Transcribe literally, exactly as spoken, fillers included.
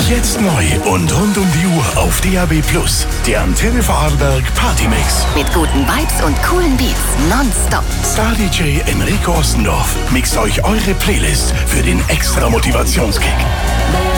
Jetzt neu und rund um die Uhr auf D A B Plus. Der Antenne Vorarlberg Partymix. Mit guten Vibes und coolen Beats nonstop. Star-D J Enrico Ostendorf mixt euch eure Playlist für den extra Motivationskick.